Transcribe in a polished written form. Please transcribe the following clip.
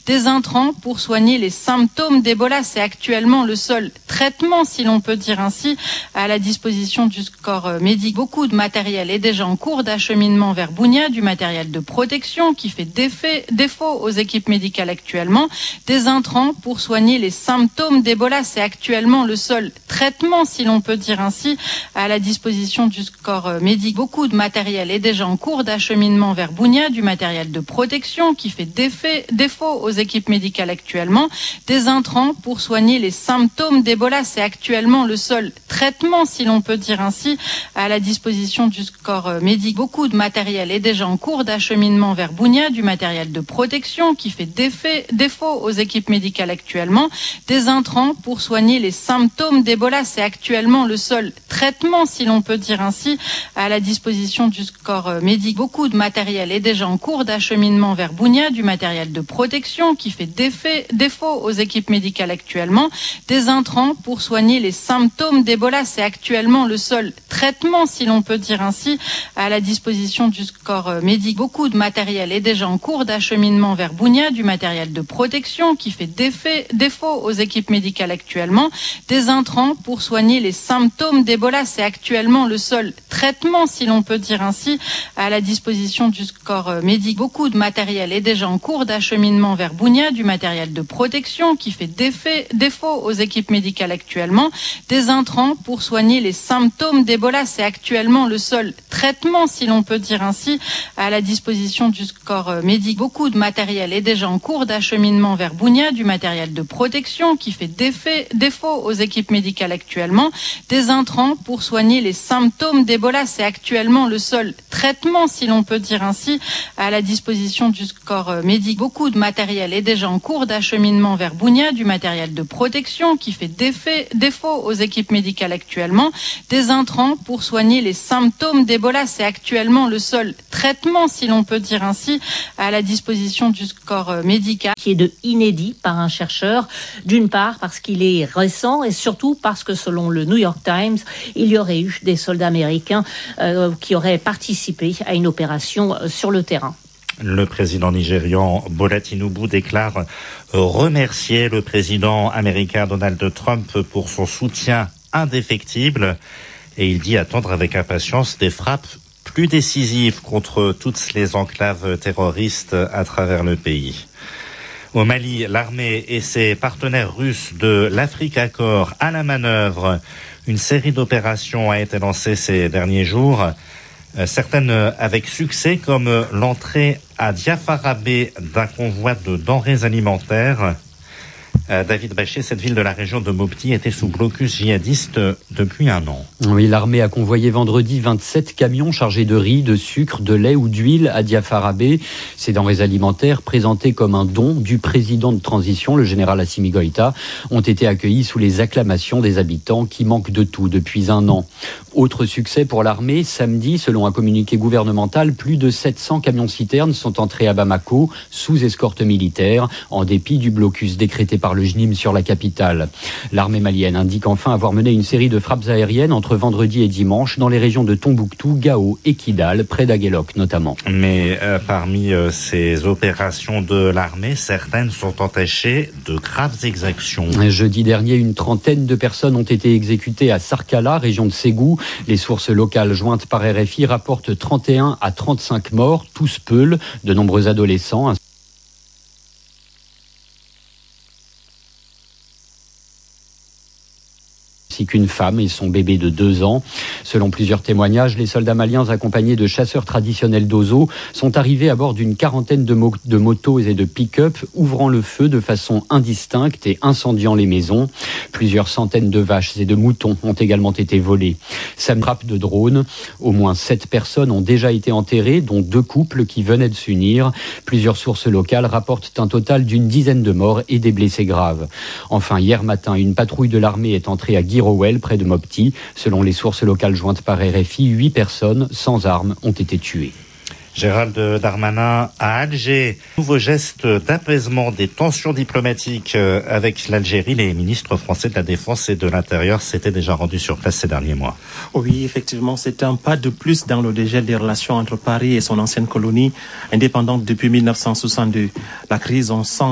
des intrants pour soigner les symptômes d'Ebola. C'est actuellement le seul traitement, si l'on peut dire ainsi, à la disposition du corps médical. Beaucoup de matériel est déjà en cours d'acheminement vers Bunia, du matériel de protection qui fait défaut aux équipes médicales actuellement, des intrants pour soigner les symptômes d'Ebola. C'est actuellement le seul traitement, si l'on peut dire ainsi, à la disposition du corps médical. Beaucoup de matériel est déjà en cours d'acheminement vers Bunia, du matériel de protection qui fait défaut aux équipes médicales actuellement, des intrants pour soigner les symptômes d'Ebola. C'est actuellement le seul traitement, si l'on peut dire ainsi, à la disposition du corps médical. Beaucoup de matériel est déjà en cours d'acheminement vers Bunia, du matériel de protection qui fait défaut aux équipes médicales actuellement, des intrants pour soigner les symptômes d'Ebola. C'est actuellement le seul traitement, si l'on peut dire ainsi, à la disposition du corps médical. Beaucoup de matériel est déjà en cours d'acheminement vers Bunia, du matériel de protection qui fait défaut aux équipes médicales actuellement, des intrants pour soigner les symptômes d'Ebola. C'est actuellement le seul traitement, si l'on peut dire ainsi, à la disposition du corps médical. Beaucoup de matériel est déjà en cours d'acheminement vers Bunia, du matériel de protection qui fait défaut aux équipes médicales actuellement, des intrants pour soigner les symptômes d'Ebola. C'est actuellement le seul traitement, si l'on peut dire ainsi, à la disposition du corps médical. Beaucoup de matériel est déjà en cours d'acheminement vers Bunia, du matériel de protection qui fait défaut aux équipes médicales actuellement, des intrants pour soigner les symptômes d'Ebola. C'est actuellement le seul traitement, si l'on peut dire ainsi, à la disposition du corps médical. Beaucoup de matériel est déjà en cours d'acheminement vers Bunia, du matériel de protection qui fait défaut aux équipes médicales actuellement, des intrants pour soigner les symptômes d'Ebola. C'est actuellement le seul traitement, si l'on peut dire ainsi, à la disposition du corps médical. Beaucoup de matériel est déjà en cours d'acheminement vers Bunia, du matériel de protection qui fait défaut aux équipes médicales actuellement, des intrants pour soigner les symptômes d'Ebola. C'est actuellement le seul traitement, si l'on peut dire ainsi, à la disposition du corps médical. Qui est de inédit par un chercheur, d'une part parce qu'il est récent et surtout parce que selon le New York Times, il y aurait eu des soldats américains qui auraient participé à une opération sur le terrain. Le président nigérian Bola Tinubu déclare remercier le président américain Donald Trump pour son soutien indéfectible et il dit attendre avec impatience des frappes plus décisives contre toutes les enclaves terroristes à travers le pays. Au Mali, l'armée et ses partenaires russes de l'Afrique-Accord à la manœuvre. Une série d'opérations a été lancée ces derniers jours. Certaines avec succès, comme l'entrée à Diafarabé d'un convoi de denrées alimentaires. David Bachet, cette ville de la région de Mopti était sous blocus djihadiste depuis un an. Oui, l'armée a convoyé vendredi 27 camions chargés de riz, de sucre, de lait ou d'huile à Diafarabé. Ces denrées alimentaires, présentées comme un don du président de transition, le général Assimi Goïta, ont été accueillis sous les acclamations des habitants qui manquent de tout depuis un an. Autre succès pour l'armée, samedi, selon un communiqué gouvernemental, plus de 700 camions-citernes sont entrés à Bamako sous escorte militaire, en dépit du blocus décrété par le JNIM sur la capitale. L'armée malienne indique enfin avoir mené une série de frappes aériennes entre vendredi et dimanche dans les régions de Tombouctou, Gao et Kidal, près d'Aguelok notamment. Mais parmi ces opérations de l'armée, certaines sont entachées de graves exactions. Jeudi dernier, une trentaine de personnes ont été exécutées à Sarkala, région de Ségou. Les sources locales jointes par RFI rapportent 31 à 35 morts, tous peuls, de nombreux adolescents. Ainsi qu'une femme et son bébé de 2 ans. Selon plusieurs témoignages, les soldats maliens accompagnés de chasseurs traditionnels d'Ozo sont arrivés à bord d'une quarantaine de motos et de pick-up, ouvrant le feu de façon indistincte et incendiant les maisons. Plusieurs centaines de vaches et de moutons ont également été volés. Ça frappe de drones. Au moins 7 personnes ont déjà été enterrées, dont 2 couples qui venaient de s'unir. Plusieurs sources locales rapportent un total d'une dizaine de morts et des blessés graves. Enfin, hier matin, une patrouille de l'armée est entrée à Guirowell, près de Mopti. Selon les sources locales jointes par RFI, 8 personnes sans armes ont été tuées. Gérald Darmanin à Alger. Nouveau geste d'apaisement des tensions diplomatiques avec l'Algérie. Les ministres français de la Défense et de l'Intérieur s'étaient déjà rendus sur place ces derniers mois. Oui, effectivement, c'est un pas de plus dans le dégel des relations entre Paris et son ancienne colonie indépendante depuis 1962. La crise, on sent